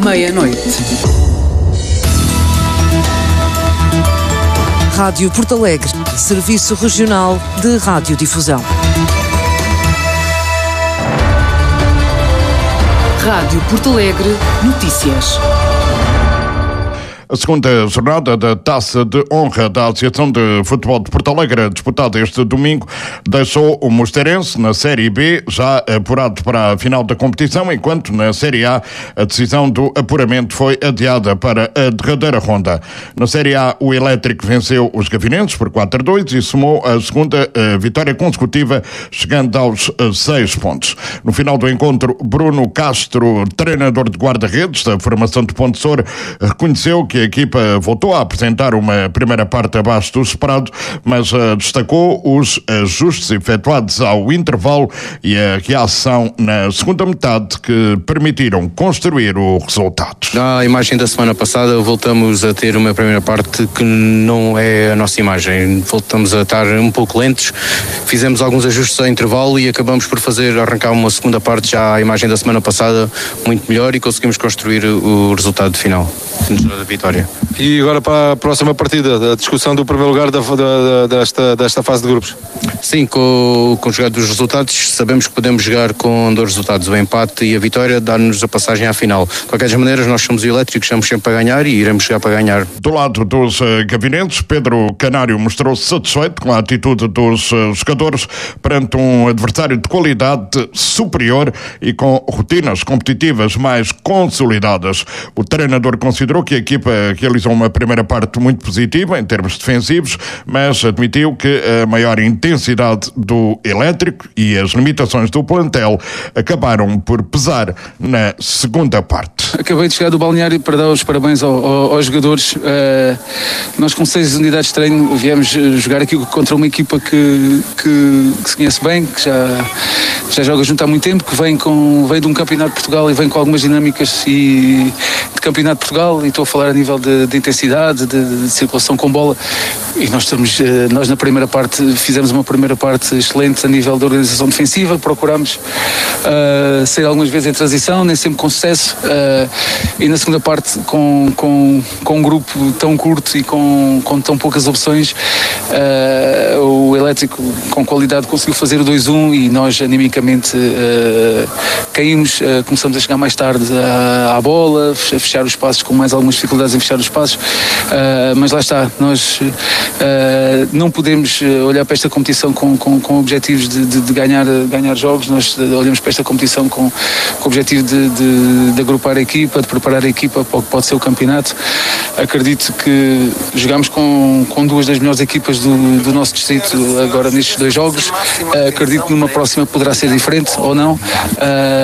meia-noite. Rádio Porto Alegre, Serviço Regional de Radiodifusão. Rádio Porto Alegre, notícias. A segunda jornada da Taça de Honra da Associação de Futebol de Porto Alegre, disputada este domingo, deixou o Mosteirense na Série B já apurado para a final da competição, enquanto na Série A a decisão do apuramento foi adiada para a derradeira ronda. Na Série A, o Elétrico venceu os Gavinenses por 4-2 e somou a segunda vitória consecutiva, chegando aos 6 pontos. No final do encontro, Bruno Castro, treinador de guarda-redes da formação de Ponte Soura, reconheceu que a equipa voltou a apresentar uma primeira parte abaixo do esperado, mas destacou os ajustes efetuados ao intervalo e a reação na segunda metade que permitiram construir o resultado. Na imagem da semana passada voltamos a ter uma primeira parte que não é a nossa imagem. Voltamos a estar um pouco lentos, fizemos alguns ajustes ao intervalo e acabamos por arrancar uma segunda parte já à imagem da semana passada muito melhor e conseguimos construir o resultado final da vitória. E agora para a próxima partida, a discussão do primeiro lugar desta fase de grupos. Sim, com o jogar dos resultados, sabemos que podemos jogar com 2 resultados, o empate e a vitória, dar-nos a passagem à final. De qualquer maneira, nós somos elétricos, estamos sempre a ganhar e iremos jogar para ganhar. Do lado dos Gavinenses, Pedro Canário mostrou-se satisfeito com a atitude dos jogadores perante um adversário de qualidade superior e com rotinas competitivas mais consolidadas. O treinador considerou que a equipa realizou uma primeira parte muito positiva em termos defensivos, mas admitiu que a maior intensidade do Elétrico e as limitações do plantel acabaram por pesar na segunda parte. Acabei de chegar do balneário para dar os parabéns aos jogadores. Nós com 6 unidades de treino viemos jogar aqui contra uma equipa que se conhece bem, que já joga junto há muito tempo, que vem de um campeonato de Portugal e vem com algumas dinâmicas de campeonato de Portugal, e estou a falar a nível de intensidade, de circulação com bola, e nós na primeira parte fizemos uma primeira parte excelente a nível de organização defensiva, procurámos sair algumas vezes em transição, nem sempre com sucesso, e na segunda parte com um grupo tão curto e com tão poucas opções, o Elétrico com qualidade conseguiu fazer o 2-1 e nós animicamente caímos, começamos a chegar mais tarde à bola, a fechar os passos com mais algumas dificuldades em fechar os passos, mas lá está, nós não podemos olhar para esta competição com objetivos de ganhar jogos. Nós olhamos para esta competição com o objetivo de agrupar a equipa, de preparar a equipa para o que pode ser o campeonato. Acredito que jogamos com 2 das melhores equipas do nosso distrito agora nestes 2 jogos. Acredito que numa próxima poderá ser diferente ou não.